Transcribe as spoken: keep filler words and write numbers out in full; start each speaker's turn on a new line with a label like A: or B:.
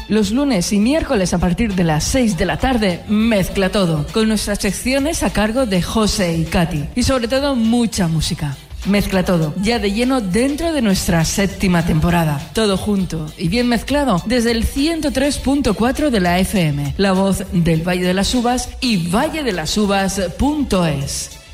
A: Los lunes y miércoles a partir de las seis de la tarde, Mezcla Todo, con nuestras secciones a cargo de José y Katy. Y sobre todo, mucha música. Mezcla Todo, ya de lleno dentro de nuestra séptima temporada. Todo junto y bien mezclado desde el ciento tres punto cuatro de la F M, la voz del Valle de las Uvas y valledelasuvas punto es.